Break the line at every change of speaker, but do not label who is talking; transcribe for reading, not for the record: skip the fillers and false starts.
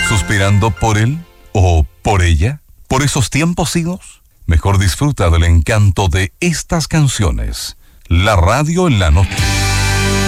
¿Suspirando por él o por ella? ¿Por esos tiempos idos? Mejor disfruta del encanto de estas canciones. La radio en la noche.